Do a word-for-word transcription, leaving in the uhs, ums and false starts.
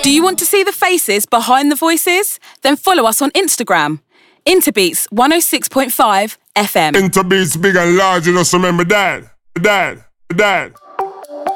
Do you want to see the faces behind the voices? Then follow us on Instagram. Interbeats one oh six point five F M. Interbeats big and large, you just remember that. That. That.